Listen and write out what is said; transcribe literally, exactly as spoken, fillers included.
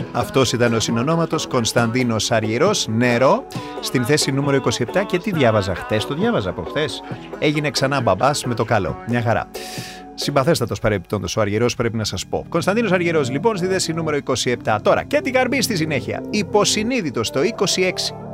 Αυτός ήταν ο συνονόματος Κωνσταντίνος Αργυρός, νερό, στην θέση νούμερο είκοσι επτά. Και τι διάβαζα χτες, το διάβαζα από χτες. Έγινε ξανά μπαμπάς με το καλό. Μια χαρά. Συμπαθέστατος παρεμπιπτόντος ο Αργυρός, πρέπει να σας πω. Κωνσταντίνος Αργυρός, λοιπόν, στη θέση νούμερο είκοσι επτά. Τώρα και την Καρμπή στη συνέχεια. Υποσυνείδητο στο είκοσι έξι.